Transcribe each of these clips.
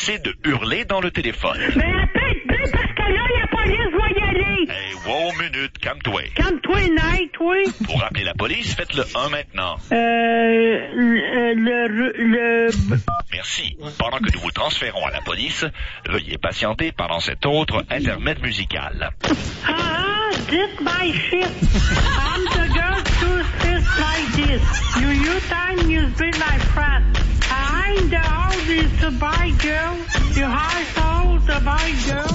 cessez de hurler dans le téléphone. Mais appelle plus parce que là, la police va y aller. Hey, wow, minute, calme-toi. Calme-toi, Night, oui. Pour appeler la police, faites le 1 maintenant. Merci. Pendant que nous vous transférons à la police, veuillez patienter pendant cet autre intermède musical. This my shit. I'm the girl who says like this. You time you be my friend. I'm the oldest to buy girl. You household to buy girl.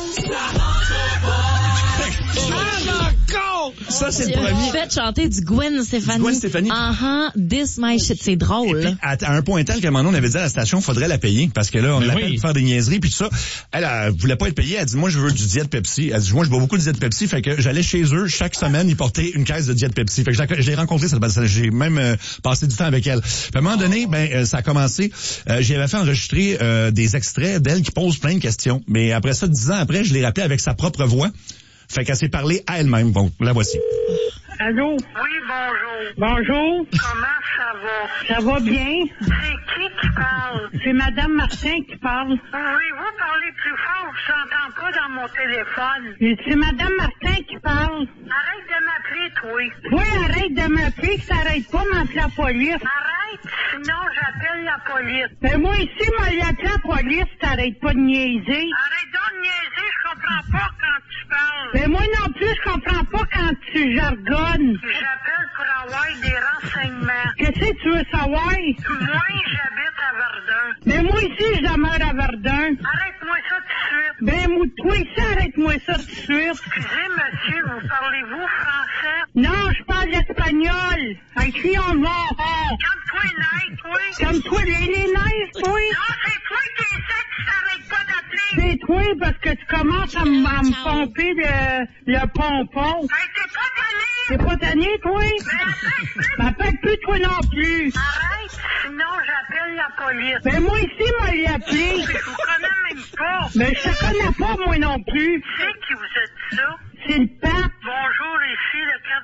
Ça, c'est le premier. Fait chanter du Gwen Stefani. Gwen Stefani. This my shit, c'est drôle. À un point tel qu'à un moment donné, on avait dit à la station, faudrait la payer. Parce que là, on l'appelle pour faire des niaiseries, puis tout ça. Elle voulait pas être payée. Elle dit, moi, je veux du Diet Pepsi. Elle dit, moi, je bois beaucoup de Diet Pepsi. Fait que j'allais chez eux, chaque semaine, ils portaient une caisse de Diet Pepsi. Fait que je l'ai rencontrée, j'ai même passé du temps avec elle. Puis à un moment donné, ça a commencé. J'avais fait enregistrer des extraits d'elle qui posent plein de questions. Mais après ça, 10 ans après, je l'ai rappelé avec sa propre voix. Fait qu'elle s'est parlé à elle-même. Bon, la voici. Allô? Oui, bonjour. Bonjour. Comment ça va? Ça va bien? C'est qui parle? C'est Madame Martin qui parle. Oui, vous parlez plus fort, je vous entends pas dans mon téléphone. C'est Madame Martin qui parle. Arrête de m'appeler, toi. Oui, arrête de m'appeler, que ça arrête pas, m'appeler la police. Arrête, sinon j'appelle la police. Mais moi ici, m'a appelé la police, t'arrêtes pas de niaiser. Arrête donc de niaiser, je comprends pas quand tu parles. Mais moi non plus, je comprends pas quand tu jargonnes. J'appelle pour avoir des renseignements. Qu'est-ce que tu veux savoir? Moi, j'habite à Verdun. Mais moi ici, je demeure à Verdun. Arrête-moi ça tout de suite. Ben, moi, toi ici, arrête-moi ça tout de suite. Excusez, monsieur, vous parlez-vous français? Non, je parle espagnol. Ici, on va. Calme-toi, Night, oui. Calme-toi, les neiges, toi. Non, c'est toi qui essaie, tu t'arrêtes pas d'appeler. C'est toi, parce que tu commences à me pomper le pompon. Hey, t'es pas tanné. T'es pas tanné, toi? M'appelle plus, toi non plus. Arrête, sinon j'appelle la police. Ben, moi ici, m'a appelé. Je vous connais même pas. Mais je te connais pas, moi non plus. C'est qui vous a dit ça? C'est le pape. Bonjour, ici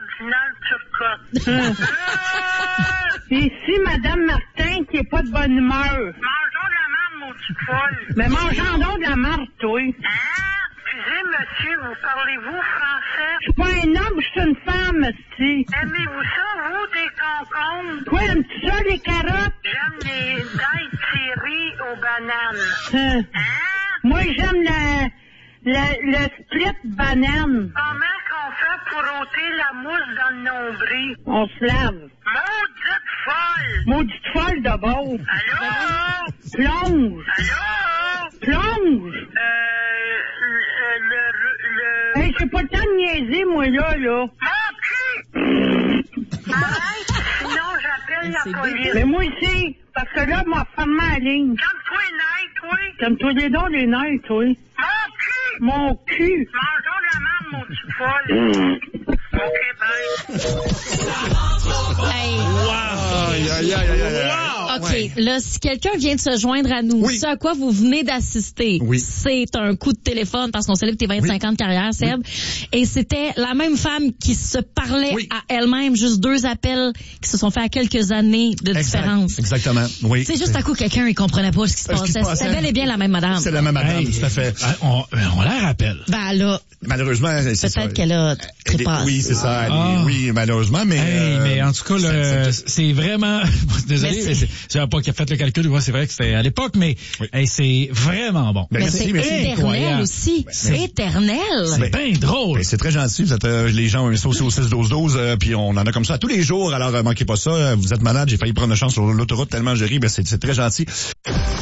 le cardinal Turcotte. Ici, Madame Martin, qui est pas de bonne humeur. Mangeons de la marde, maudit folle. Mais mangeons donc de la marde, toi. Excusez, monsieur, vous parlez-vous français? Je suis pas un homme, je suis une femme, esti. Aimez-vous ça, vous, des concombres? Toi, aimes-tu ça, les carottes? J'aime les dailles tirées aux bananes. Moi, j'aime le split banane. Comment qu'on fait pour ôter la mousse dans le nombril? On se lave. Maudite folle! Maudite folle d'abord. Allô? Plonge. Allô? Plonge. Hey, j'ai pas le temps de niaiser, moi, là. Mon cul! Arrête, sinon j'appelle la police. Mais moi ici, parce que là, m'a fermé la ligne. Calme-toi, Night, oui. Calme-toi les dents, les nerfs, toi. Mon cul! Mon cul. Mangeons de la marde, maudit folle. OK, bye. Hey. Wow. OK, là, si quelqu'un vient de se joindre à nous, ce à quoi vous venez d'assister, c'est un coup de téléphone parce qu'on célèbre tes 25 ans de carrière, Seb. Et c'était la même femme qui se parlait à elle-même, juste 2 appels qui se sont faits à quelques années de différence. Exactement, oui. C'est juste à coup quelqu'un, il comprenait pas ce qui se passait. C'était bel et bien la même madame. C'est la même madame, tout à fait. On la rappelle. Ben là, malheureusement, c'est ça. Peut-être qu'elle a trépassé. Oui, c'est ça. Oui, malheureusement, mais... mais en tout cas, c'est vraiment... Désolé, j'avais pas fait le calcul. Ouais, c'est vrai que c'était à l'époque, mais c'est vraiment bon. Mais c'est éternel aussi. C'est éternel. C'est bien drôle. C'est très gentil. Vous êtes les gens aussi au 6-12-12, puis on en a comme ça tous les jours. Alors, manquez pas ça. Vous êtes malade, j'ai failli prendre une chance sur l'autoroute tellement j'ai ri. C'est très gentil.